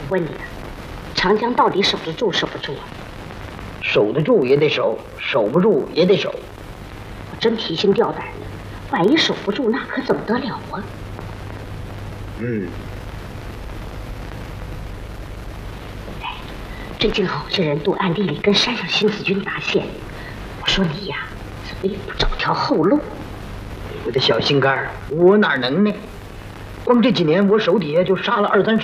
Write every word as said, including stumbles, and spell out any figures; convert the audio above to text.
问你啊，长江到底守得住守不住啊？ 守得住也得守，守不住也得守。 我真提心吊胆的，万一守不住，那可怎么得了啊？ 嗯。 哎，最近好些人都暗地里跟山上新四军搭线，我说你呀，怎么也不找条后路？ 我的小心肝儿，我哪能呢？光这几年，我手底下就杀了二三十。